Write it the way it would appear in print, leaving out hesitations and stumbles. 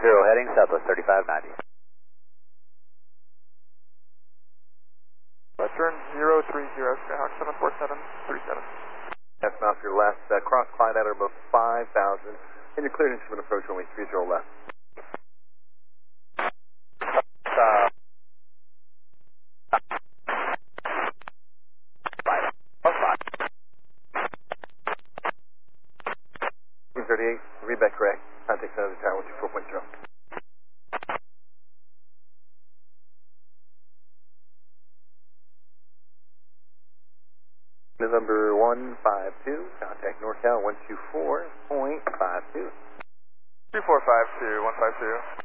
heading Southwest 3590. Western 030, Skyhawk 74737. That's off your left, cross Clyde at or above 5,000, and your cleared instrument approach only 30 left. Team 38, read back correct. Contact center of the tower 124.0. November 152, contact NorCal 124.52. 2452, 152.